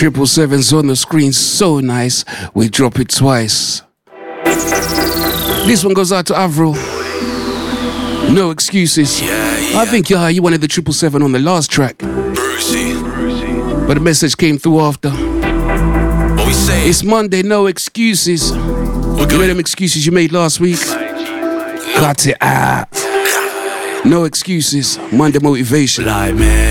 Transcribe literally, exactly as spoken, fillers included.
Triple sevens on the screen, so nice. We drop it twice. This one goes out to Avril. No excuses. Yeah, yeah. I think yeah, you wanted the triple seven on the last track, Brucey. but the message came through after. What we say? It's Monday, no excuses. We're You know good. them excuses you made last week? Cut it out. No excuses. Monday motivation. Lie, man.